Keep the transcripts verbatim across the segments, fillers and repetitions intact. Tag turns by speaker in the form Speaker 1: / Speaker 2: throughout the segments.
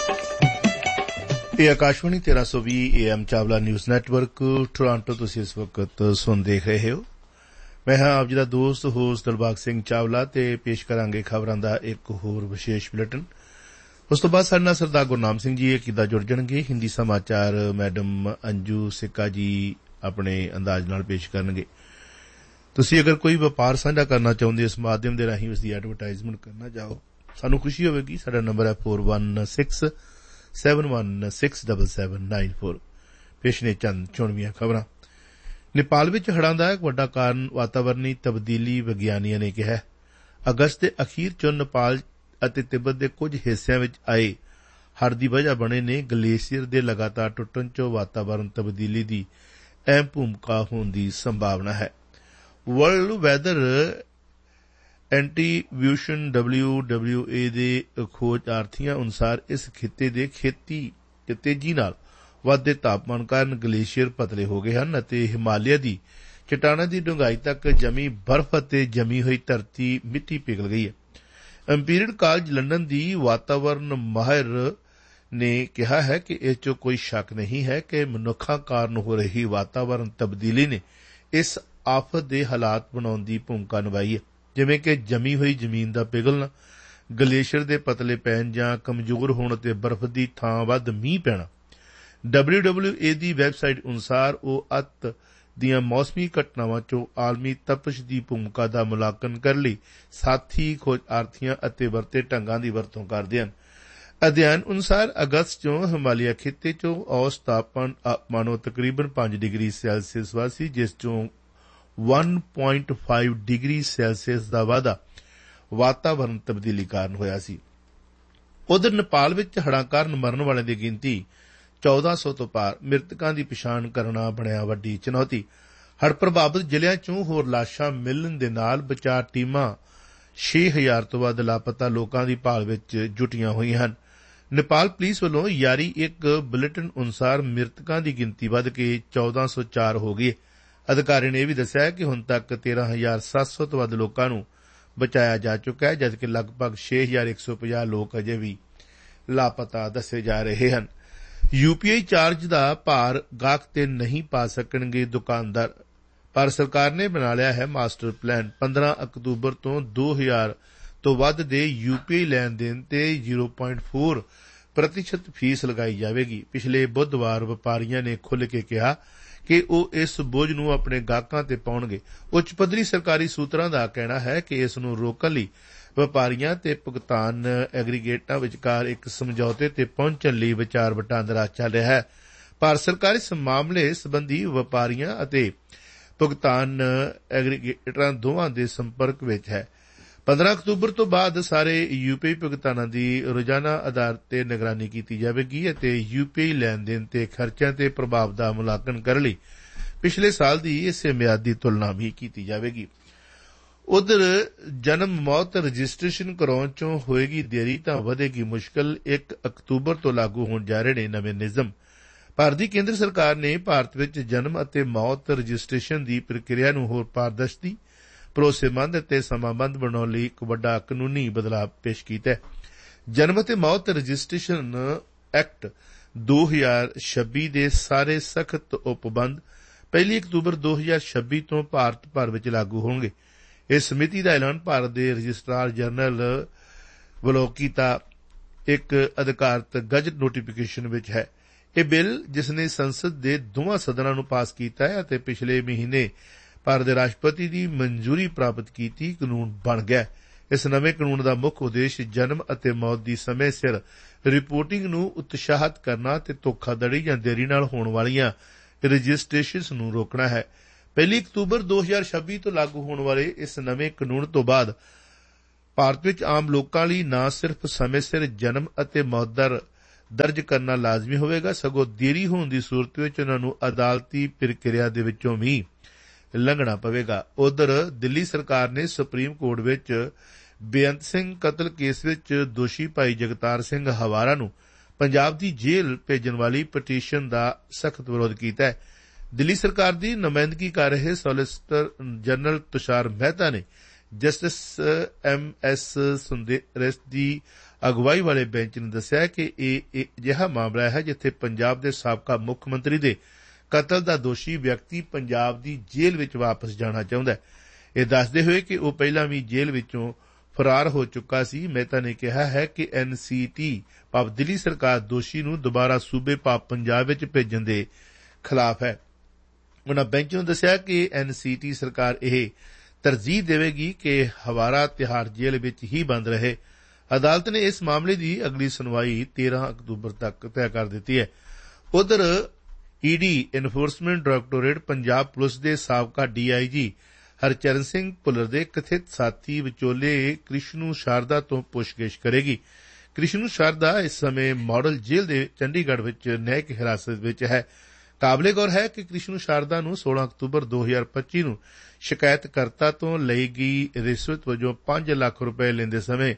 Speaker 1: ਇਹ ਆਕਾਸ਼ਵਾਣੀ ਤੇਰਾਂ ਸੌ ਵੀਹ A M Chawla news network Toronto. ਤੁਸੀਂ ਇਸ ਵਕਤ ਸੁਣ ਦੇਖ ਰਹੇ ਹੋ। ਮੈਂ ਹਾਂ ਆਪ ਜੀ ਦਾ ਦੋਸਤ ਹੋਸਟ ਦਿਲਬਾਗ ਸਿੰਘ ਚਾਵਲਾ ਤੇ ਪੇਸ਼ ਕਰਾਂਗੇ ਖਬਰਾਂ ਦਾ ਇੱਕ ਹੋਰ ਵਿਸ਼ੇਸ਼ ਬੁਲੇਟਿਨ। ਉਸ ਤੋਂ ਬਾਅਦ ਸਾਡੇ ਨਾਲ ਸਰਦਾਰ ਗੁਰਨਾਮ ਸਿੰਘ ਜੀ ਇਹ ਕਿੱਦਾਂ ਜੁੜ ਜਾਣਗੇ। ਹਿੰਦੀ ਸਮਾਚਾਰ ਮੈਡਮ ਅੰਜੂ ਸਿੱਕਾ ਜੀ ਆਪਣੇ ਅੰਦਾਜ਼ ਨਾਲ ਪੇਸ਼ ਕਰਨਗੇ। ਤੁਸੀਂ ਅਗਰ ਕੋਈ ਵਪਾਰ ਸਾਂਝਾ ਕਰਨਾ ਚਾਹੁੰਦੇ ਇਸ ਮਾਧਿਅਮ ਦੇ ਰਾਹੀਂ ਉਸ ਦੀ ਐਡਵਰਟਾਈਜ਼ਮੈਂਟ ਕਰਨਾ ਚਾਹੋ, ਸਾਨੂੰ ਖੁਸ਼ੀ ਹੋਵੇਗੀ। ਸਾਡਾ ਨੰਬਰ ਹੈ four one six seven one six double seven nine four. ਪੇਸ਼ ਨੇ ਚੰਦ ਚੋਣਵੀਆਂ ਖਬਰਾਂ। ਨੇਪਾਲ ਵਿੱਚ ਹੜ੍ਹਾਂ ਦਾ ਇੱਕ ਵੱਡਾ ਕਾਰਨ ਵਾਤਾਵਰਣੀ ਤਬਦੀਲੀ ਵਿਗਿਆਨੀਆਂ ਨੇ ਕਿਹਾ। ਅਗਸਤ ਦੇ ਅਖੀਰ ਚ ਨੇਪਾਲ ਅਤੇ ਤਿੱਬਤ ਦੇ ਕੁਝ ਹਿੱਸਿਆਂ ਵਿੱਚ ਆਏ ਹੜ੍ਹ ਦੀ ਵਜ੍ਹਾ ਬਣੇ ਨੇ ਗਲੇਸ਼ੀਅਰ ਦੇ ਲਗਾਤਾਰ ਟੁੱਟਣ ਚ ਵਾਤਾਵਰਣ ਤਬਦੀਲੀ ਦੀ ਅਹਿਮ ਭੂਮਿਕਾ ਹੋਣ ਦੀ ਸੰਭਾਵਨਾ ਹੈ। World weather ਐਂਟੀਵਿਊਸ਼ਨ W W A ਦੇ ਖੋਜ ਆਰਥੀਆਂ ਅਨੁਸਾਰ ਇਸ ਖਿੱਤੇ ਦੇ ਖੇਤੀ ਤੇ ਤੇਜ਼ੀ ਨਾਲ ਵਧਦੇ ਤਾਪਮਾਨ ਕਾਰਨ ਗਲੇਸ਼ੀਅਰ ਪਤਲੇ ਹੋ ਗਏ ਹਨ ਅਤੇ ਹਿਮਾਲਿਆ ਦੀ ਚਟਾਨਾਂ ਦੀ ਡੂੰਘਾਈ ਤੱਕ ਜਮੀ ਬਰਫ਼ ਅਤੇ ਜਮੀ ਹੋਈ ਧਰਤੀ ਮਿੱਟੀ ਪਿਘਲ ਗਈ ਹੈ। ਇੰਪੀਰੀਅਲ ਕਾਲਜ ਲੰਡਨ ਦੀ ਵਾਤਾਵਰਣ ਮਾਹਿਰ ਨੇ ਕਿਹਾ ਹੈ ਕਿ ਇਸ ਚ ਕੋਈ ਸ਼ੱਕ ਨਹੀਂ ਹੈ ਕਿ ਮਨੁੱਖਾਂ ਕਾਰਨ ਹੋ ਰਹੀ ਵਾਤਾਵਰਣ ਤਬਦੀਲੀ ਨੇ ਇਸ ਆਫਤ ਦੇ ਹਾਲਾਤ ਬਣਾਉਣ ਦੀ ਭੂਮਿਕਾ ਨਿਭਾਈ ਹੈ, ਜਿਵੇਂ ਕਿ ਜਮੀ ਹੋਈ ਜ਼ਮੀਨ ਦਾ ਪਿਘਲਣਾ, ਗਲੇਸ਼ੀਅਰ ਦੇ ਪਤਲੇ ਪੈਣ ਜਾਂ ਕਮਜ਼ੋਰ ਹੋਣ ਅਤੇ ਬਰਫ਼ ਦੀ ਥਾਂ ਵੱਧ ਮੀਂਹ ਪੈਣਾ। W W A the website ਅਨੁਸਾਰ ਉਹ ਅੱਤ ਦੀਆਂ ਮੌਸਮੀ ਘਟਨਾਵਾਂ ਚੋਂ ਆਲਮੀ ਤਪਸ਼ ਦੀ ਭੂਮਿਕਾ ਦਾ ਮੁਲਾਂਕਣ ਕਰਨ ਲਈ ਸਾਥੀ ਖੋਜ ਆਰਥੀਆਂ ਅਤੇ ਵਰਤੇ ਢੰਗਾਂ ਦੀ ਵਰਤੋਂ ਕਰਦੇ ਹਨ। ਅਧਿਐਨ ਅਨੁਸਾਰ ਅਗਸਤ ਚੋਂ ਹਿਮਾਲਿਆ ਖਿੱਤੇ ਚੋਂ ਔਸਤ ਤਾਪਮਾਨ ਮਾਨੋ ਤਕਰੀਬਨ ਪੰਜ ਡਿਗਰੀ ਸੈਲਸੀਅਸ ਵੱਧ ਸੀ, ਜਿਸ ਚੋਂ ਇੱਕ ਪੁਆਇੰਟ ਪੰਜ ਡਿਗਰੀ ਸੈਲਸੀਅਸ ਦਾ ਵਾਧਾ ਵਾਤਾਵਰਣ ਤਬਦੀਲੀ ਕਾਰਨ ਹੋਇਆ ਸੀ। ਉਧਰ ਨੇਪਾਲ ਵਿੱਚ ਹੜ੍ਹਾਂ ਕਾਰਨ ਮਰਨ ਵਾਲਿਆਂ ਦੀ ਗਿਣਤੀ ਚੌਦਾਂ ਸੌ ਤੋਂ ਪਾਰ। ਮ੍ਰਿਤਕਾਂ ਦੀ ਪਛਾਣ ਕਰਨਾ ਬਣਿਆ ਵੱਡੀ ਚੁਣੌਤੀ। ਹੜ੍ਹ ਪ੍ਰਭਾਵਿਤ ਜ਼ਿਲ੍ਹਿਆਂ ਚੋਂ ਹੋਰ ਲਾਸ਼ਾਂ ਮਿਲਣ ਦੇ ਨਾਲ ਬਚਾਅ ਟੀਮਾਂ ਛੇ ਹਜ਼ਾਰ ਤੋਂ ਵੱਧ ਲਾਪਤਾ ਲੋਕਾਂ ਦੀ ਭਾਲ ਵਿੱਚ ਜੁਟੀਆਂ ਹੋਈਆਂ ਹਨ। ਨੇਪਾਲ ਪੁਲਿਸ ਵੱਲੋਂ ਜਾਰੀ ਇੱਕ ਬੁਲੇਟਿਨ ਅਨੁਸਾਰ ਮ੍ਰਿਤਕਾਂ ਦੀ ਗਿਣਤੀ ਵੱਧ ਕੇ ਚੌਦਾਂ ਸੌ ਚਾਰ ਹੋ ਗਈ ਹੈ। ਅਧਿਕਾਰੀ ਨੇ ਇਹ ਵੀ ਦੱਸਿਆ ਕਿ ਹੁਣ ਤੱਕ ਤੇਰਾਂ ਹਜ਼ਾਰ ਸੱਤ ਸੌ ਤੋਂ ਵੱਧ ਲੋਕਾਂ ਨੂੰ ਬਚਾਇਆ ਜਾ ਚੁੱਕਾ ਹੈ, ਜਦਕਿ ਲਗਭਗ ਛੇ ਹਜ਼ਾਰ ਇੱਕ ਸੌ ਪੰਜਾਹ ਲੋਕ ਅਜੇ ਵੀ ਲਾਪਤਾ ਦੱਸੇ ਜਾ ਰਹੇ ਹਨ। ਯੂਪੀਆਈ ਚਾਰਜ ਦਾ ਭਾਰ ਗਾਹਕ ਤੇ ਨਹੀਂ ਪਾ ਸਕਣਗੇ ਦੁਕਾਨਦਾਰ, ਪਰ ਸਰਕਾਰ ਨੇ ਬਣਾ ਲਿਆ ਹੈ ਮਾਸਟਰ ਪਲਾਨ। ਪੰਦਰਾਂ ਅਕਤੂਬਰ ਤੋਂ ਦੋ ਹਜ਼ਾਰ ਤੋਂ ਵੱਧ ਦੇ ਯੂਪੀਆਈ ਲੈਣ ਦੇਣ ਤੇ ਜ਼ੀਰੋ ਪੁਆਇੰਟ ਚਾਰ ਪ੍ਰਤੀਸ਼ਤ ਫੀਸ ਲਗਾਈ ਜਾਵੇਗੀ। ਪਿਛਲੇ ਬੁੱਧਵਾਰ ਵਪਾਰੀਆਂ ਨੇ ਖੁੱਲ੍ਹ ਕੇ ਕਿਹਾ ਕਿ ਉਹ ਇਸ ਬੋਝ ਨੂੰ ਆਪਣੇ ਗਾਹਕਾਂ ਤੇ ਪਾਉਣਗੇ। ਉੱਚ ਪੱਧਰੀ ਸਰਕਾਰੀ ਸੂਤਰਾਂ ਦਾ ਕਹਿਣਾ ਹੈ ਕਿ ਇਸ ਨੂੰ ਰੋਕਣ ਲਈ ਵਪਾਰੀਆਂ ਤੇ ਭੁਗਤਾਨ ਐਗਰੀਗੇਟਰਾਂ ਵਿਚਕਾਰ ਇੱਕ ਸਮਝੌਤੇ ਤੇ ਪਹੁੰਚਣ ਲਈ ਵਿਚਾਰ ਵਟਾਂਦਰਾ ਚੱਲ ਰਿਹਾ ਹੈ, ਪਰ ਸਰਕਾਰ ਇਸ ਮਾਮਲੇ ਸੰਬੰਧੀ ਵਪਾਰੀਆਂ ਅਤੇ ਭੁਗਤਾਨ ਐਗਰੀਗੇਟਰਾਂ ਦੋਵਾਂ ਦੇ ਸੰਪਰਕ ਵਿੱਚ ਹੈ। ਪੰਦਰਾਂ ਅਕਤੂਬਰ ਤੋਂ ਬਾਅਦ ਸਾਰੇ ਯੂਪੀਆਈ ਭੁਗਤਾਨਾਂ ਦੀ ਰੋਜ਼ਾਨਾ ਆਧਾਰ ਤੇ ਨਿਗਰਾਨੀ ਕੀਤੀ ਜਾਵੇਗੀ ਅਤੇ ਯੂਪੀਆਈ ਲੈਣ ਦੇਣ ਤੇ ਖਰਚਿਆਂ ਤੇ ਪ੍ਰਭਾਵ ਦਾ ਮੁਲਾਂਕਣ ਕਰਨ ਲਈ ਪਿਛਲੇ ਸਾਲ ਦੀ ਇਸੇ ਮਿਆਦ ਦੀ ਤੁਲਨਾ ਵੀ ਕੀਤੀ ਜਾਵੇਗੀ। ਉਧਰ ਜਨਮ ਮੌਤ ਰਜਿਸਟ੍ਰੇਸ਼ਨ ਕਰਾਉਣ ਚੋਂ ਹੋਏਗੀ ਦੇਰੀ ਤਾਂ ਵਧੇਗੀ ਮੁਸ਼ਕਲ। ਇੱਕ ਅਕਤੂਬਰ ਤੋਂ ਲਾਗੂ ਹੋਣ ਜਾ ਰਹੇ ਨੇ ਨਵੇਂ ਨਿਯਮ। ਭਾਰਤੀ ਕੇਂਦਰ ਸਰਕਾਰ ਨੇ ਭਾਰਤ ਵਿੱਚ ਜਨਮ ਅਤੇ ਮੌਤ ਰਜਿਸਟ੍ਰੇਸ਼ਨ ਦੀ ਪ੍ਰਕਿਰਿਆ ਨੂੰ ਹੋਰ ਪਾਰਦਰਸ਼ੀ, ਭਰੋਸੇਮੰਦ ਅਤੇ ਸਮਾਂਬੱਧ ਬਣਾਉਣ ਲਈ ਇੱਕ ਵੱਡਾ ਕਾਨੂੰਨੀ ਬਦਲਾਅ ਪੇਸ਼ ਕੀਤਾ ਹੈ। ਜਨਮ ਅਤੇ ਮੌਤ ਰਜਿਸਟ੍ਰੇਸ਼ਨ ਐਕਟ ਦੋ ਹਜ਼ਾਰ ਛੱਬੀ ਦੇ ਸਾਰੇ ਸਖਤ ਉਪਬੰਧ ਪਹਿਲੀ ਅਕਤੂਬਰ ਦੋ ਹਜ਼ਾਰ ਛੱਬੀ ਤੋਂ ਭਾਰਤ ਭਰ ਵਿੱਚ ਲਾਗੂ ਹੋਣਗੇ। ਇਸ ਸਮਿਤੀ ਦਾ ਐਲਾਨ ਭਾਰਤ ਦੇ ਰਜਿਸਟਰਾਰ ਜਨਰਲ ਵੱਲੋਂ ਕੀਤਾ ਇੱਕ ਅਧਿਕਾਰਤ ਗਜ਼ਟ ਨੋਟੀਫਿਕੇਸ਼ਨ ਵਿੱਚ ਹੈ। ਇਹ ਬਿੱਲ, ਜਿਸ ਨੇ ਸੰਸਦ ਦੇ ਦੋਵਾਂ ਸਦਨਾਂ ਨੂੰ ਪਾਸ ਕੀਤਾ ਹੈ ਅਤੇ ਪਿਛਲੇ ਮਹੀਨੇ ਭਾਰਤ ਦੇ ਰਾਸ਼ਟਰਪਤੀ ਦੀ ਮਨਜ਼ੂਰੀ ਪ੍ਰਾਪਤ ਕੀਤੀ, ਕਾਨੂੰਨ ਬਣ ਗਿਆ। ਇਸ ਨਵੇਂ ਕਾਨੂੰਨ ਦਾ ਮੁੱਖ ਉਦੇਸ਼ ਜਨਮ ਅਤੇ ਮੌਤ ਦੀ ਸਮੇਂ ਸਿਰ ਰਿਪੋਰਟਿੰਗ ਨੂੰ ਉਤਸ਼ਾਹਿਤ ਕਰਨਾ ਅਤੇ ਧੋਖਾਧੜੀ ਜਾਂ ਦੇਰੀ ਨਾਲ ਹੋਣ ਵਾਲੀਆਂ ਰਜਿਸਟ੍ਰੇਸ਼ਨਸ ਨੂੰ ਰੋਕਣਾ ਹੈ। ਪਹਿਲੀ ਅਕਤੂਬਰ ਦੋ ਹਜ਼ਾਰ ਛੱਬੀ ਤੋਂ ਲਾਗੂ ਹੋਣ ਵਾਲੇ ਇਸ ਨਵੇਂ ਕਾਨੂੰਨ ਤੋਂ ਬਾਅਦ ਭਾਰਤ ਵਿੱਚ ਆਮ ਲੋਕਾਂ ਲਈ ਨਾ ਸਿਰਫ ਸਮੇਂ ਸਿਰ ਜਨਮ ਅਤੇ ਮੌਤ ਦਰ ਦਰਜ ਕਰਨਾ ਲਾਜ਼ਮੀ ਹੋਵੇਗਾ, ਸਗੋਂ ਦੇਰੀ ਹੋਣ ਦੀ ਸੂਰਤ ਵਿੱਚ ਉਨ੍ਹਾਂ ਨੂੰ ਅਦਾਲਤੀ ਪ੍ਰਕਿਰਿਆ ਦੇ ਵਿੱਚੋਂ ਵੀ ਲੰਘਣਾ ਪਵੇਗਾ। ਉਧਰ ਦਿੱਲੀ ਸਰਕਾਰ ਨੇ ਸੁਪਰੀਮ ਕੋਰਟ ਵਿੱਚ ਬੇਅੰਤ ਸਿੰਘ ਕਤਲ ਕੇਸ ਵਿੱਚ ਦੋਸ਼ੀ ਭਾਈ ਜਗਤਾਰ ਸਿੰਘ ਹਵਾਰਾ ਨੂੰ ਪੰਜਾਬ ਦੀ ਜੇਲ੍ਹ ਭੇਜਣ ਵਾਲੀ ਪਟੀਸ਼ਨ ਦਾ ਸਖਤ ਵਿਰੋਧ ਕੀਤਾ ਹੈ। ਦਿੱਲੀ ਸਰਕਾਰ ਦੀ ਨੁਮਾਇੰਦਗੀ ਕਰ ਰਹੇ ਸੋਲਿਸਿਟਰ ਜਨਰਲ ਤੁਸ਼ਾਰ ਮਹਿਤਾ ਨੇ ਜਸਟਿਸ ਐਮ ਐਸ ਸੁੰਦਰੇਸ਼ ਦੀ ਅਗਵਾਈ ਵਾਲੇ ਬੈਂਚ ਨੇ ਦੱਸਿਆ ਕਿ ਇਹ ਅਜਿਹਾ ਮਾਮਲਾ ਹੈ ਜਿੱਥੇ ਪੰਜਾਬ ਦੇ ਸਾਬਕਾ ਮੁੱਖ ਮੰਤਰੀ ਦੇ ਕਤਲ ਦਾ ਦੋਸ਼ੀ ਵਿਅਕਤੀ ਪੰਜਾਬ ਦੀ ਜੇਲ੍ਹ ਵਿੱਚ ਵਾਪਸ ਜਾਣਾ ਚਾਹੁੰਦਾ ਹੈ। ਇਹ ਦੱਸਦੇ ਹੋਏ ਕਿ ਉਹ ਪਹਿਲਾਂ ਵੀ ਜੇਲ੍ਹ ਵਿੱਚੋਂ ਫਰਾਰ ਹੋ ਚੁੱਕਾ ਸੀ। ਮਹਿਤਾ ਨੇ ਕਿਹਾ ਹੈ ਕਿ ਐਨ ਸੀ ਟੀ ਭਾਵ ਦਿੱਲੀ ਸਰਕਾਰ ਦੋਸ਼ੀ ਨੂੰ ਦੁਬਾਰਾ ਸੂਬੇ ਭਾਵ ਪੰਜਾਬ ਵਿੱਚ ਭੇਜਣ ਦੇ ਖਿਲਾਫ ਹੈ। ਉਨ੍ਹਾਂ ਬੈਂਚ ਨੂੰ ਦੱਸਿਆ ਕਿ ਐਨ ਸੀ ਟੀ ਸਰਕਾਰ ਇਹ ਤਰਜੀਹ ਦੇਵੇਗੀ ਕਿ ਹਵਾਰਾ ਤਿਹਾੜ ਜੇਲ੍ਹ ਵਿੱਚ ਹੀ ਬੰਦ ਰਹੇ। ਅਦਾਲਤ ਨੇ ਇਸ ਮਾਮਲੇ ਦੀ ਅਗਲੀ ਸੁਣਵਾਈ ਤੇਰਾਂ ਅਕਤੂਬਰ ਤੱਕ ਤੈਅ ਕਰ ਦਿੱਤੀ ਹੈ। ਉਧਰ ED enforcement directorate Punjab police ਦੇ ਸਾਬਕਾ ਡੀ ਆਈ ਜੀ ਹਰਚਰਨ ਸਿੰਘ ਭੁੱਲਰ ਦੇ ਕਥਿਤ ਸਾਥੀ ਵਿਚੋਲੇ ਕ੍ਰਿਸ਼ਨੂ ਸ਼ਾਰਦਾ ਤੋਂ ਪੁੱਛਗਿੱਛ ਕਰੇਗੀ। ਕ੍ਰਿਸ਼ਨੂ ਸ਼ਾਰਦਾ ਇਸ ਸਮੇਂ ਮਾਡਲ ਜੇਲ੍ਹ ਦੇ ਚੰਡੀਗੜ੍ਹ ਵਿੱਚ ਨਿਆਇਕ ਹਿਰਾਸਤ ਵਿੱਚ ਹੈ। ਕਾਬਲੇ ਗੌਰ ਹੈ ਕਿ ਕ੍ਰਿਸ਼ਨੂ ਸ਼ਾਰਦਾ ਨੂੰ ਸੋਲਾਂ ਅਕਤੂਬਰ ਦੋ ਹਜ਼ਾਰ ਪੱਚੀ ਨੂੰ ਸ਼ਿਕਾਇਤਕਰਤਾ ਤੋਂ ਲਈ ਗਈ ਰਿਸ਼ਵਤ ਵਜੋਂ ਪੰਜ ਲੱਖ ਰੁਪਏ ਲੈਂਦੇ ਸਮੇਂ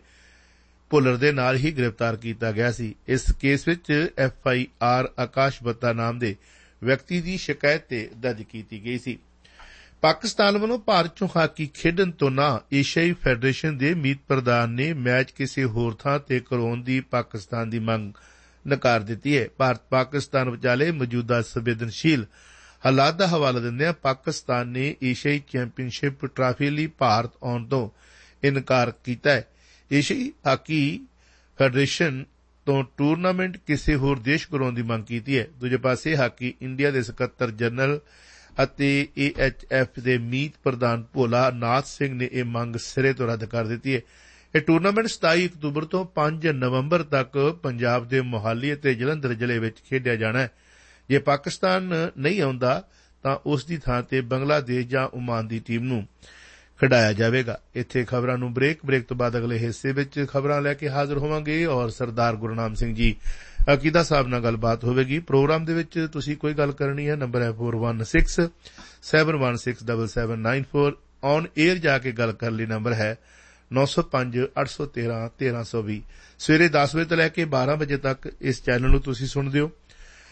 Speaker 1: ਭੁੱਲਰ ਦੇ ਨਾਲ ਹੀ ਗ੍ਰਿਫਤਾਰ ਕੀਤਾ ਗਿਆ ਸੀ। ਇਸ ਕੇਸ ਵਿੱਚ ਐਫ ਆਈ ਆਰ ਆਕਾਸ਼ ਬੱਤਾ ਨਾਮ ਦੇ ਵਿਅਕਤੀ ਦੀ ਸ਼ਿਕਾਇਤ ਤੇ ਦਰਜ ਕੀਤੀ ਗਈ ਸੀ। ਪਾਕਿਸਤਾਨ ਵੱਲੋਂ ਭਾਰਤ ਚੋਂ ਹਾਕੀ ਖੇਡਣ ਤੋਂ ਨਾ ਏਸ਼ੀਆਈ ਫੈਡਰੇਸ਼ਨ ਦੇ ਮੀਤ ਪ੍ਰਧਾਨ ਨੇ ਮੈਚ ਕਿਸੇ ਹੋਰ ਥਾਂ ਤੇ ਕਰਾਉਣ ਦੀ ਪਾਕਿਸਤਾਨ ਦੀ ਮੰਗ ਨਕਾਰ ਦਿੱਤੀ ਹੈ। ਭਾਰਤ ਪਾਕਿਸਤਾਨ ਵਿਚਾਲੇ ਮੌਜੂਦਾ ਸੰਵੇਦਨਸ਼ੀਲ ਹਾਲਾਤ ਦਾ ਹਵਾਲਾ ਦਿੰਦਿਆਂ ਪਾਕਿਸਤਾਨ ਨੇ ਏਸ਼ੀਆਈ ਚੈਂਪੀਅਨਸ਼ਿਪ ਟਰਾਫੀ ਲਈ ਭਾਰਤ ਆਉਣ ਤੋਂ ਇਨਕਾਰ ਕੀਤਾ ਹੈ। ਏਸ਼ੀਆਈ ਹਾਕੀ ਫੈਡਰੇਸ਼ਨ ਤੋਂ ਟੂਰਨਾਮੈਂਟ ਕਿਸੇ ਹੋਰ ਦੇਸ਼ ਕਰਾਉਣ ਦੀ ਮੰਗ ਕੀਤੀ ਹੈ। ਦੂਜੇ ਪਾਸੇ ਹਾਕੀ ਇੰਡੀਆ ਦੇ ਸਕੱਤਰ ਜਨਰਲ ਅਤੇ ਏ ਐਚ ਐਫ ਦੇ ਮੀਤ ਪ੍ਰਧਾਨ ਭੋਲਾ ਨਾਥ ਸਿੰਘ ਨੇ ਇਹ ਮੰਗ ਸਿਰੇ ਤੋਂ ਰੱਦ ਕਰ ਦਿੱਤੀ ਹੈ। ਇਹ ਟੂਰਨਾਮੈਂਟ ਸਤਾਈ ਅਕਤੂਬਰ ਤੋਂ ਪੰਜ ਨਵੰਬਰ ਤੱਕ ਪੰਜਾਬ ਦੇ ਮੋਹਾਲੀ ਅਤੇ ਜਲੰਧਰ ਜ਼ਿਲ੍ਹੇ ਵਿੱਚ ਖੇਡਿਆ ਜਾਣਾ ਹੈ। ਜੇ ਪਾਕਿਸਤਾਨ ਨਹੀਂ ਆਉਂਦਾ ਤਾਂ ਉਸ ਦੀ ਥਾਂ ਤੇ ਬੰਗਲਾਦੇਸ਼ ਜਾਂ ਓਮਾਨ ਦੀ ਟੀਮ ਨੂੰ ਖਿਡਾਇਆ ਜਾਵੇਗਾ। ਇੱਥੇ ਖਬਰਾਂ ਨੂੰ ਬ੍ਰੇਕ ਬ੍ਰੇਕ ਤੋਂ ਬਾਅਦ ਅਗਲੇ ਹਿੱਸੇ ਵਿੱਚ ਖਬਰਾਂ ਲੈ ਕੇ ਹਾਜ਼ਰ ਹੋਵਾਂਗੇ ਔਰ ਸਰਦਾਰ ਗੁਰਨਾਮ ਸਿੰਘ ਜੀ ਅਕੀਦਾ ਸਾਹਿਬ ਨਾਲ ਗੱਲਬਾਤ ਹੋਵੇਗੀ। ਪ੍ਰੋਗਰਾਮ ਦੇ ਵਿੱਚ ਤੁਸੀਂ ਕੋਈ ਗੱਲ ਕਰਨੀ ਹੈ, ਨੰਬਰ ਹੈ four one six seven one six double seven nine four. On air ਜਾ ਕੇ ਗੱਲ ਕਰਨ ਲਈ ਨੰਬਰ ਹੈ ਨੌ ਸੌ ਪੰਜ ਅੱਠ ਸੌ ਤੇਰਾਂ ਤੇਰਾਂ ਸੌ ਵੀਹ। ਸਵੇਰੇ ਦਸ ਵਜੇ ਤੋਂ ਲੈ ਕੇ ਬਾਰਾਂ ਵਜੇ ਤੱਕ ਇਸ ਚੈਨਲ ਨੂੰ ਤੁਸੀਂ ਸੁਣਦੇ ਹੋ।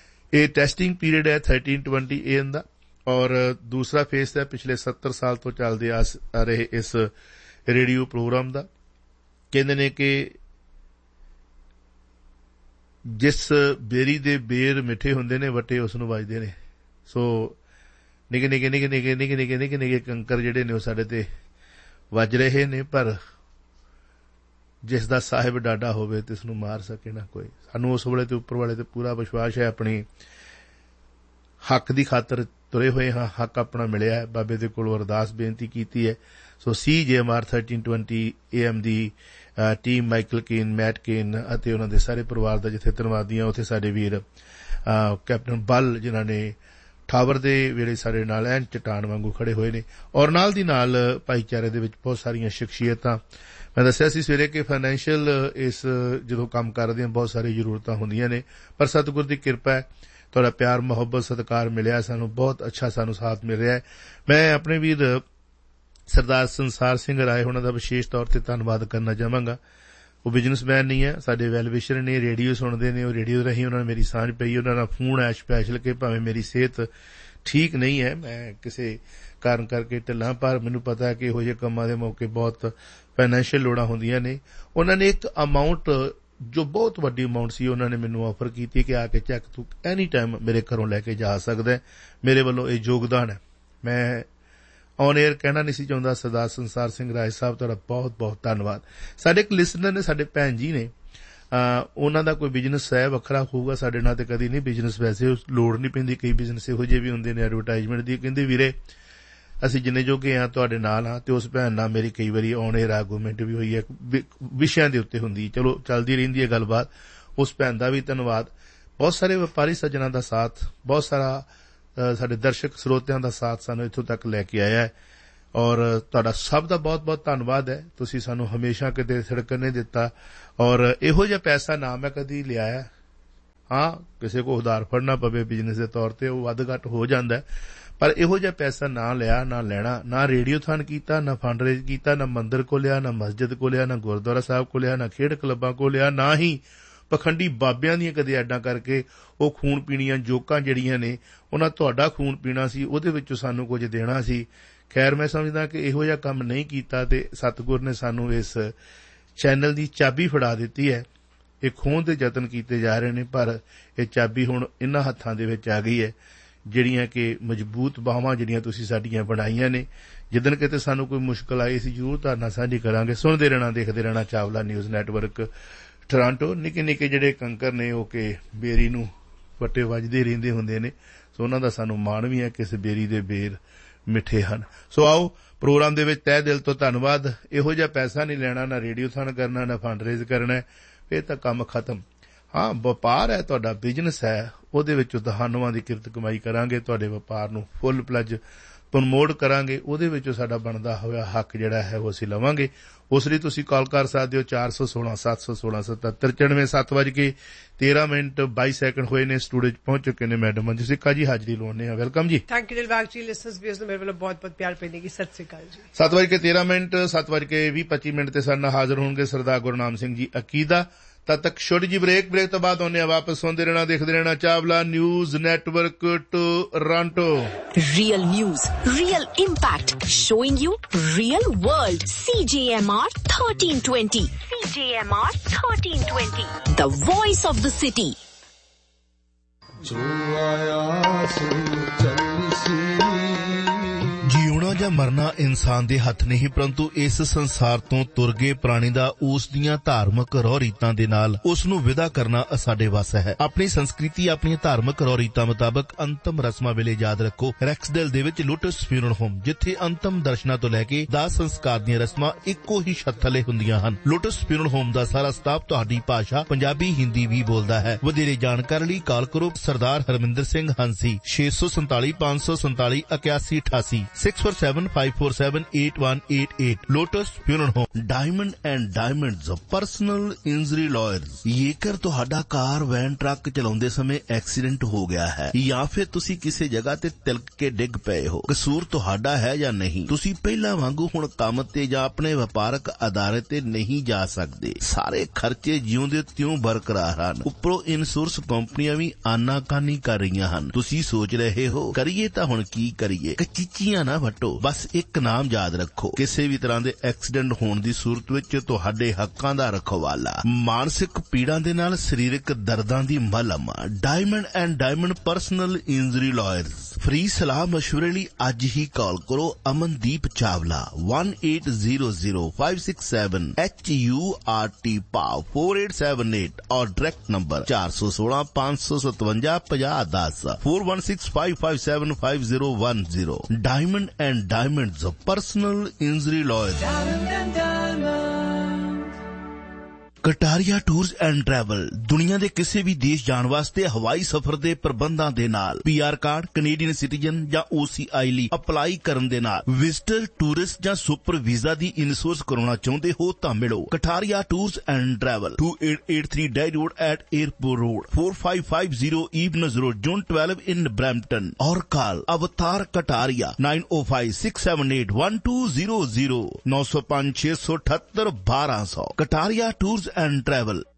Speaker 1: ਇਹ ਟੈਸਟਿੰਗ ਪੀਰੀਅਡ ਹੈ ਥਰਟੀਨ ਟਵੈਂਟੀ ਏ ਐਮ ਦਾ ਔਰ ਦੂਸਰਾ ਫੇਸ ਹੈ ਪਿਛਲੇ ਸੱਤਰ ਸਾਲ ਤੋਂ ਚੱਲਦੇ ਆ ਰਹੇ ਇਸ ਰੇਡੀਓ ਪ੍ਰੋਗਰਾਮ ਦਾ। ਕਹਿੰਦੇ ਨੇ ਕਿ ਜਿਸ ਬੇਰੀ ਦੇ ਬੇਰ ਮਿੱਠੇ ਹੁੰਦੇ ਨੇ ਵੱਟੇ ਉਸ ਨੂੰ ਵੱਜਦੇ ਨੇ। ਸੋ ਨਿੱਕੇ ਨਿੱਕੇ ਨਿੱਕੇ ਨਿੱਕੇ ਨਿੱਕੇ ਨਿੱਕੇ ਨਿੱਕੇ ਨਿੱਕੇ ਕੰਕਰ ਜਿਹੜੇ ਨੇ ਉਹ ਸਾਡੇ ਤੇ ਵੱਜ ਰਹੇ ਨੇ, ਪਰ ਜਿਸ ਦਾ ਸਾਹਿਬ ਡਾਡਾ ਹੋਵੇ ਤੇ ਉਸਨੂੰ ਮਾਰ ਸਕੇ ਨਾ ਕੋਈ। ਸਾਨੂੰ ਉਸ ਵੇਲੇ ਤੇ ਉੱਪਰ ਵਾਲੇ ਤੇ ਪੂਰਾ ਵਿਸ਼ਵਾਸ ਹੈ। ਆਪਣੀ ਹੱਕ ਦੀ ਖਾਤਰ ਤੁਰੇ ਹੋਏ ਹਾਂ, ਹੱਕ ਆਪਣਾ ਮਿਲਿਆ ਹੈ। ਬਾਬੇ ਦੇ ਕੋਲ ਅਰਦਾਸ ਬੇਨਤੀ ਕੀਤੀ ਹੈ। ਸੋ ਸੀ ਜੇ M R thirteen twenty A M the team Michael Kane, mat ਕੇਨ ਅਤੇ ਉਹਨਾਂ ਦੇ ਸਾਰੇ ਪਰਿਵਾਰ ਦਾ ਜਿੱਥੇ ਧੰਨਵਾਦੀ ਹਾਂ, ਉੱਥੇ ਸਾਡੇ ਵੀਰ ਕੈਪਟਨ ਬੱਲ ਜਿਨ੍ਹਾਂ ਨੇ ਠਾਵਰ ਦੇ ਵੇਲੇ ਸਾਡੇ ਨਾਲ ਐਨ ਚਟਾਨ ਵਾਂਗੂ ਖੜੇ ਹੋਏ ਨੇ ਔਰ ਨਾਲ ਦੀ ਨਾਲ ਭਾਈਚਾਰੇ ਦੇ ਵਿੱਚ ਬਹੁਤ ਸਾਰੀਆਂ ਸ਼ਖਸੀਅਤਾਂ। ਮੈਂ ਦੱਸਿਆ ਸੀ ਸਵੇਰੇ ਕਿ ਫਾਈਨੈਂਸ਼ੀਅਲ ਇਸ ਜਦੋਂ ਕੰਮ ਕਰਦੇ ਹਾਂ ਬਹੁਤ ਸਾਰੀ ਜ਼ਰੂਰਤਾਂ ਹੁੰਦੀਆਂ ਨੇ, ਪਰ ਸਤਿਗੁਰ ਦੀ ਕਿਰਪਾ ਹੈ, ਤੁਹਾਡਾ ਪਿਆਰ ਮੁਹੱਬਤ ਸਤਿਕਾਰ ਮਿਲਿਆ ਸਾਨੂੰ, ਬਹੁਤ ਅੱਛਾ ਸਾਨੂੰ ਸਾਥ ਮਿਲ ਰਿਹਾ ਹੈ। ਮੈਂ ਆਪਣੇ ਵੀਰ ਸਰਦਾਰ ਸੰਸਾਰ ਸਿੰਘ ਰਾਏ ਉਹਨਾਂ ਦਾ ਵਿਸ਼ੇਸ਼ ਤੌਰ ਤੇ ਧੰਨਵਾਦ ਕਰਨਾ ਚਾਹਾਂਗਾ। ਉਹ ਬਿਜ਼ਨਸਮੈਨ ਨਹੀਂ ਹੈ, ਸਾਡੇ ਵੈਲ ਵਿਸ਼ਰ ਨੇ, ਰੇਡੀਓ ਸੁਣਦੇ ਨੇ, ਉਹ ਰੇਡੀਓ ਰਾਹੀਂ ਉਹਨਾਂ ਨੇ ਮੇਰੀ ਸਾਂਝ ਪਈ। ਉਹਨਾਂ ਦਾ ਫੋਨ ਆਇਆ ਸਪੈਸ਼ਲ ਕਿ ਭਾਵੇਂ ਮੇਰੀ ਸਿਹਤ ਠੀਕ ਨਹੀਂ ਹੈ, ਮੈਂ ਕਿਸੇ ਕਾਰਨ ਕਰਕੇ ਢਿੱਲਾਂ, ਪਰ ਮੈਨੂੰ ਪਤਾ ਹੈ ਕਿ ਇਹੋ ਜਿਹੇ ਕੰਮਾਂ ਦੇ ਮੌਕੇ ਬਹੁਤ ਫਾਈਨੈਂਸ਼ੀਅਲ ਲੋੜਾਂ ਹੁੰਦੀਆਂ ਨੇ। ਉਹਨਾਂ ਨੇ ਇੱਕ ਅਮਾਊਂਟ ਜੋ ਬਹੁਤ ਵੱਡੀ ਅਮਾਊਂਟ ਸੀ ਉਹਨਾਂ ਨੇ ਮੈਨੂੰ ਆਫਰ ਕੀਤੀ ਕਿ ਆ ਕੇ ਚੈੱਕ ਤੂੰ ਐਨੀ ਟਾਈਮ ਮੇਰੇ ਘਰੋਂ ਲੈ ਕੇ ਜਾ ਸਕਦਾ। ਮੇਰੇ ਵੱਲੋਂ ਇਹ ਯੋਗਦਾਨ ਹੈ। ਮੈਂ ਔਨ ਏਅਰ ਕਹਿਣਾ ਨਹੀਂ ਸੀ ਚਾਹੁੰਦਾ। ਸਰਦਾਰ ਸੰਸਾਰ ਸਿੰਘ ਰਾਏ ਸਾਹਿਬ ਤੁਹਾਡਾ ਬਹੁਤ ਬਹੁਤ ਧੰਨਵਾਦ। ਸਾਡੇ ਇੱਕ ਲਿਸਨਰ ਨੇ, ਸਾਡੇ ਭੈਣ ਜੀ ਨੇ, ਉਹਨਾਂ ਦਾ ਕੋਈ ਬਿਜ਼ਨਸ ਹੈ ਵੱਖਰਾ ਹੋਊਗਾ, ਸਾਡੇ ਨਾਲ ਤੇ ਕਦੀ ਨਹੀਂ ਬਿਜ਼ਨਸ, ਵੈਸੇ ਲੋੜ ਨਹੀਂ ਪੈਂਦੀ। ਕਈ ਬਿਜ਼ਨਸ ਇਹੋ ਜਿਹੇ ਵੀ ਹੁੰਦੇ ਨੇ ਐਡਵਰਟਾਈਜ਼ਮੈਂਟ ਦੀ। ਕਹਿੰਦੇ ਵੀਰੇ ਅਸੀਂ ਜਿੰਨੇ ਜੋਗੇ ਹਾਂ ਤੁਹਾਡੇ ਨਾਲ ਹਾਂ। ਤੇ ਉਸ ਭੈਣ ਨਾਲ ਮੇਰੀ ਕਈ ਵਾਰੀ ਔਨ ਏਅਰ ਆਰਗੂਮੈਂਟ ਵੀ ਹੋਈ ਹੈ, ਵਿਸ਼ਿਆਂ ਦੇ ਉੱਤੇ ਹੁੰਦੀ, ਚਲੋ ਚੱਲਦੀ ਰਹਿੰਦੀ ਹੈ ਗੱਲਬਾਤ। ਉਸ ਭੈਣ ਦਾ ਵੀ ਧੰਨਵਾਦ। ਬਹੁਤ ਸਾਰੇ ਵਪਾਰੀ ਸੱਜਣਾਂ ਦਾ ਸਾਥ, ਬਹੁਤ ਸਾਰਾ ਸਾਡੇ ਦਰਸ਼ਕ ਸਰੋਤਿਆਂ ਦਾ ਸਾਥ ਸਾਨੂੰ ਇੱਥੋਂ ਤੱਕ ਲੈ ਕੇ ਆਇਆ ਹੈ ਔਰ ਤੁਹਾਡਾ ਸਭ ਦਾ ਬਹੁਤ ਬਹੁਤ ਧੰਨਵਾਦ ਹੈ। ਤੁਸੀਂ ਸਾਨੂੰ ਹਮੇਸ਼ਾ ਕਿਤੇ ਸੜਕਣ ਨਹੀਂ ਦਿੱਤਾ ਔਰ ਇਹੋ ਜਿਹਾ ਪੈਸਾ ਨਾ ਮੈਂ ਕਦੀ ਲਿਆਇਆ। ਹਾਂ, ਕਿਸੇ ਕੋ ਉਧਾਰ ਫੜਨਾ ਪਵੇ ਬਿਜ਼ਨਸ ਦੇ ਤੌਰ ਤੇ ਉਹ ਵੱਧ ਘੱਟ ਹੋ ਜਾਂਦਾ, ਪਰ ਇਹੋ ਜਿਹਾ ਪੈਸਾ ਨਾ ਲਿਆ, ਨਾ ਲੈਣਾ। ਨਾ ਰੇਡੀਓ ਥਾਨ ਕੀਤਾ, ਨਾ ਫੰਡ ਰੇਜ਼ ਕੀਤਾ, ਨਾ ਮੰਦਿਰ ਕੋ ਲਿਆ, ਨਾ ਮਸਜਿਦ ਕੋ ਲਿਆ, ਨਾ ਗੁਰਦੁਆਰਾ ਸਾਹਿਬ ਕੋ ਲਿਆ, ਨਾ ਖੇਡ ਕਲੱਬਾਂ ਕੋ ਲਿਆ, ਨਾ ਹੀ ਪਖੰਡੀ ਬਾਬਿਆਂ ਦੀਆਂ ਕਦੇ ਐਡਾਂ ਕਰਕੇ ਉਹ ਖੂਨ ਪੀਣੀਆਂ ਜੋਕਾਂ ਜਿਹੜੀਆਂ ਨੇ ਉਹਨਾਂ ਤੁਹਾਡਾ ਖੂਨ ਪੀਣਾ ਸੀ, ਉਹਦੇ ਵਿੱਚੋਂ ਸਾਨੂੰ ਕੁਝ ਦੇਣਾ ਸੀ। ਖੈਰ ਮੈਂ ਸਮਝਦਾ ਕਿ ਇਹੋ ਜਿਹਾ ਕੰਮ ਨਹੀਂ ਕੀਤਾ ਤੇ ਸਤਿਗੁਰ ਨੇ ਸਾਨੂੰ ਇਸ ਚੈਨਲ ਦੀ ਚਾਬੀ ਫੜਾ ਦਿੱਤੀ ਹੈ। ਇਹ ਖੋਹਣ ਦੇ ਯਤਨ ਕੀਤੇ ਜਾ ਰਹੇ ਨੇ, ਪਰ ਇਹ ਚਾਬੀ ਹੁਣ ਇਹਨਾਂ ਹੱਥਾਂ ਦੇ ਵਿੱਚ ਆ ਗਈ ਹੈ ਜਿਹੜੀਆਂ ਕਿ ਮਜ਼ਬੂਤ ਬਾਹਾਂ ਜਿਹੜੀਆਂ ਤੁਸੀਂ ਸਾਡੀਆਂ ਬਣਾਈਆਂ ਨੇ। ਜਿੱਦਣ ਕਿਤੇ ਸਾਨੂੰ ਕੋਈ ਮੁਸ਼ਕਲ ਆਈ ਅਸੀਂ ਜ਼ਰੂਰ ਤੁਹਾਡੇ ਨਾਲ ਸਾਂਝੀ ਕਰਾਂਗੇ। ਸੁਣਦੇ ਰਹਿਣਾ, ਦੇਖਦੇ ਰਹਿਣਾ ਚਾਵਲਾ ਨਿਊਜ਼ ਨੈਟਵਰਕ ਟੋਰਾਂਟੋ। ਨਿੱਕੇ ਨਿੱਕੇ ਜਿਹੜੇ ਕੰਕਰ ਨੇ ਉਹ ਕਿ ਬੇਰੀ ਨੂੰ ਵੱਟੇ ਵੱਜਦੇ ਰਹਿੰਦੇ ਹੁੰਦੇ ਨੇ, ਸੋ ਉਹਨਾਂ ਦਾ ਸਾਨੂੰ ਮਾਣ ਵੀ ਹੈ ਕਿ ਇਸ ਬੇਰੀ ਦੇ ਬੇਰ ਮਿੱਠੇ ਹਨ। ਸੋ ਆਓ ਪ੍ਰੋਗਰਾਮ ਦੇ ਵਿੱਚ ਤਹਿ ਦਿਲ ਤੋਂ ਧੰਨਵਾਦ। ਇਹੋ ਜਿਹਾ ਪੈਸਾ ਨਹੀਂ ਲੈਣਾ, ਨਾ ਰੇਡੀਓ ਥਨ ਕਰਨਾ, ਨਾ ਫੰਡ ਰੇਜ਼ ਕਰਨਾ, ਇਹ ਤਾਂ ਕੰਮ ਖਤਮ। ਹਾਂ, ਵਪਾਰ ਹੈ ਤੁਹਾਡਾ, ਬਿਜ਼ਨਸ ਹੈ, ਉਹਦੇ ਵਿੱਚ ਦਹਾਨਵਾਂ ਦੀ ਕਿਰਤ ਕਮਾਈ ਕਰਾਂਗੇ, ਤੁਹਾਡੇ ਵਪਾਰ ਨੂੰ ਫੁੱਲ ਪਲੱਜ ਪ੍ਰਮੋਟ ਕਰਾਂਗੇ, ਉਹਦੇ ਵਿੱਚੋਂ ਸਾਡਾ ਬਣਦਾ ਹੋਇਆ ਹੱਕ ਜਿਹੜਾ ਹੈ ਉਹ ਅਸੀਂ ਲਵਾਂਗੇ। ਉਸ ਲਈ ਤੁਸੀਂ ਕਾਲ ਕਰ ਸਕਦੇ ਹੋ ਚਾਰ ਸੌ ਸੋਲਾਂ ਸੱਤ ਸੌ ਸੋਲਾਂ ਸਤੱਤਰ ਚੜਵੇਂ ਸੱਤ ਵੱਜ ਕੇ ਤੇਰਾਂ ਮਿੰਟ ਬਾਈ ਸੈਕਿੰਡ ਹੋਏ ਨੇ। ਸਟੂਡੀਓ ਚ ਪਹੁੰਚ ਚੁੱਕੇ ਨੇ ਮੈਡਮ ਮੰਜੂ ਸਿੱਕਾ ਜੀ, ਹਾਜ਼ਰੀ ਲਾਉਣੇ ਆ। ਵੈਲਕਮ ਜੀ।
Speaker 2: ਥੈਂਕ ਯੂ ਦਿਲਬਾਗ ਜੀ। ਲਿਸਨਰਸ ਵੀਅਰਸ ਨੂੰ ਮੇਰੇ ਵੱਲੋਂ ਬਹੁਤ ਬਹੁਤ ਪਿਆਰ ਪੈਣੇ ਕੀ ਸਤਿ ਸ੍ਰੀ ਅਕਾਲ ਜੀ।
Speaker 1: ਸੱਤ ਵੱਜ ਕੇ ਤੇਰਾਂ ਮਿੰਟ ਸੱਤ ਵੱਜ ਕੇ ਵੀਹ ਪੱਚੀ ਮਿੰਟ ਤੇ ਸਾਡੇ ਨਾਲ ਹਾਜ਼ਰ ਹੋਣਗੇ ਸਰਦਾਰ ਗੁਰਨਾਮ ਸਿੰਘ ਜੀ ਅਕੀਦਾ। तब तक छोटी जी ब्रेक ब्रेक तो बाद होने वापस सुनते रहना, देखते रहना Chawla news network Toronto.
Speaker 3: Real news, real impact, showing you real world. C J M R thirteen twenty, C J M R thirteen twenty, the voice of the city।
Speaker 4: जो आया सो चलसी।
Speaker 1: ਜਿਉਣਾ ਜਾਂ ਮਰਨਾ ਇਨਸਾਨ ਦੇ ਹੱਥ ਨਹੀਂ, ਪਰੰਤੂ ਇਸ ਸੰਸਾਰ ਤੋਂ ਤੁਰ ਗਏ ਪ੍ਰਾਣੀ ਦਾ ਉਸ ਦੀਆਂ ਧਾਰਮਿਕ ਰਹੁ ਰੀਤਾਂ ਦੇ ਨਾਲ ਉਸ ਨੂੰ ਵਿਦਾ ਕਰਨਾ ਸਾਡੇ ਵੱਸ ਹੈ। ਆਪਣੀ ਸੰਸਕ੍ਰਿਤੀ, ਆਪਣੀਆਂ ਧਾਰਮਿਕ ਰਹੁ ਰੀਤਾਂ ਮੁਤਾਬਕ ਅੰਤਮ ਰਸਮਾਂ ਵੇਲੇ ਯਾਦ ਰੱਖੋ ਰੈਕਸਡੇਲ ਦੇ ਵਿੱਚ ਲੋਟਸ ਫਿਊਨਰਲ ਹੋਮ, ਜਿੱਥੇ ਅੰਤਮ ਦਰਸ਼ਨਾਂ ਤੋਂ ਲੈ ਕੇ ਦਾਹ ਸੰਸਕਾਰ ਦੀਆਂ ਰਸਮਾਂ ਇੱਕੋ ਹੀ ਛੱਤ ਥੱਲੇ ਹੁੰਦੀਆਂ ਹਨ। ਲੋਟਸ ਫਿਊਨਰਲ ਹੋਮ ਦਾ ਸਾਰਾ ਸਟਾਫ ਤੁਹਾਡੀ ਭਾਸ਼ਾ ਪੰਜਾਬੀ ਹਿੰਦੀ ਵੀ ਬੋਲਦਾ ਹੈ। ਵਧੇਰੇ ਜਾਣਕਾਰੀ ਲਈ ਕਾਲ ਕਰੋ ਸਰਦਾਰ ਹਰਮਿੰਦਰ ਸਿੰਘ ਹੰਸੀ ਛੇ ਸੌ ਸੰਤਾਲੀ ਪੰਜ ਸੌ ਸੰਤਾਲੀ ਇਕਿਆਸੀ ਅਠਾਸੀ six four seven five four seven eight one eight eight. Lotus funeral home. Diamond and diamonds personal injury lawyers. ਜੇਕਰ ਤੁਹਾਡਾ ਕਾਰ ਵੈਨ ਟਰੱਕ ਚਲਾਉਂਦੇ ਸਮੇਂ ਐਕਸੀਡੈਂਟ ਹੋ ਗਿਆ ਹੈ ਜਾਂ ਫਿਰ ਤੁਸੀਂ ਕਿਸੇ ਜਗ੍ਹਾ ਤੇ ਤਿਲਕ ਕੇ ਡਿੱਗ ਪਏ ਹੋ, ਕਸੂਰ ਤੁਹਾਡਾ ਹੈ ਜਾਂ ਨਹੀਂ, ਤੁਸੀਂ ਪਹਿਲਾਂ ਵਾਂਗੂ ਹੁਣ ਕੰਮ ਤੇ ਜਾਂ ਆਪਣੇ ਵਪਾਰਕ ਅਦਾਰੇ ਤੇ ਨਹੀਂ ਜਾ ਸਕਦੇ। ਸਾਰੇ ਖਰਚੇ ਜਿਉਂਦੇ ਤਿਉਂ ਬਰਕਰਾਰ ਹਨ। ਉੱਪਰੋਂ ਇੰਸ਼ੋਰੈਂਸ ਕੰਪਨੀਆਂ ਵੀ ਆਨਾਕਾਨੀ ਕਰ ਰਹੀਆਂ ਹਨ। ਤੁਸੀਂ ਸੋਚ ਰਹੇ ਹੋ ਕਰੀਏ ਤਾਂ ਹੁਣ ਕੀ ਕਰੀਏ। ਕਚੀਚੀਆਂ ਨਾ ਵੱਟੋ, ਬਸ ਇੱਕ ਨਾਮ ਯਾਦ ਰੱਖੋ। ਕਿਸੇ ਵੀ ਤਰ੍ਹਾਂ ਦੇ ਐਕਸੀਡੈਂਟ ਹੋਣ ਦੀ ਸੂਰਤ ਵਿੱਚ ਤੁਹਾਡੇ ਹੱਕਾਂ ਦਾ ਰਖਵਾਲਾ, ਮਾਨਸਿਕ ਪੀੜਾਂ ਦੇ ਨਾਲ ਸਰੀਰਕ ਦਰਦਾਂ ਦੀ ਮਲਮ। Diamond and diamond personal injury lawyers. Free ਸਲਾਹ ਮਸ਼ਵਰੇ ਲਈ ਅੱਜ ਹੀ ਕਾਲ ਕਰੋ Amandeep Chawla one eight zero zero five six seven H U R T ਪਾਵ four eight seven eight और डायरेक्ट नंबर चार सौ सोलह पांच सौ सतवंजा पचास दस four one six five five seven five zero one zero। Diamond and diamonds personal injury lawyer. Kataria tours and travel ਦੁਨੀਆ ਦੇ ਕਿਸੇ ਵੀ ਦੇਸ਼ ਜਾਣ ਵਾਸਤੇ ਹਵਾਈ ਸਫ਼ਰ ਦੇ ਪ੍ਰਬੰਧਾਂ ਦੇ ਨਾਲ P R card, Canadian citizen ਜਾਂ ਓ ਸੀ ਆਈ ਲਈ ਅਪਲਾਈ ਕਰਨ ਦੇ ਨਾਲ ਵਿਜ਼ਟਰ, ਟੂਰਿਸਟ ਜਾਂ ਸੁਪਰ ਵੀਜ਼ਾ ਦੀ ਇੰਸ਼ੋਰੈਂਸ ਕਰਾਉਣਾ ਚਾਹੁੰਦੇ ਹੋ ਤਾਂ ਮਿਲੋ Kataria tours and travel two eight eight three dye road at airport road four five five zero evenings road zone twelve in Brampton और काल अवतार Kataria nine oh five six seven eight one two zero zero nine oh five छह सौ अठहत्तर बारह सौ। Kataria tours and travel.